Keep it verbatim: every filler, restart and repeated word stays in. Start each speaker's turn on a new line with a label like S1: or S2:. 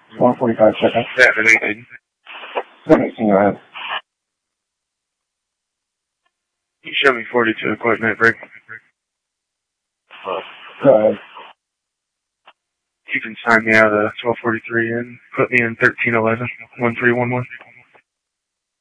S1: one forty-five seconds.
S2: seven eighteen.
S1: seven eighteen, go ahead.
S2: You show me forty-two equipment break.
S1: Go ahead.
S2: You can sign me out of the twelve forty-three and put me in thirteen eleven, one three one one.